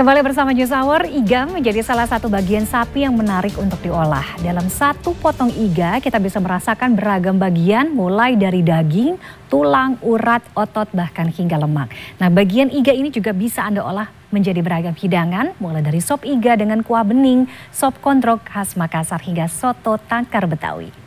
Kembali bersama News Hour, iga menjadi salah satu bagian sapi yang menarik untuk diolah. Dalam satu potong iga, kita bisa merasakan beragam bagian mulai dari daging, tulang, urat, otot, bahkan hingga lemak. Nah, bagian iga ini juga bisa Anda olah menjadi beragam hidangan, mulai dari sop iga dengan kuah bening, sop kondrok khas Makassar, hingga soto tangkar Betawi.